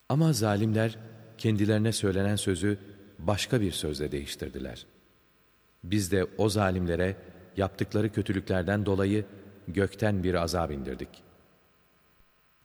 Ama zalimler kendilerine söylenen sözü başka bir sözle değiştirdiler. Biz de o zalimlere yaptıkları kötülüklerden dolayı gökten bir azap indirdik.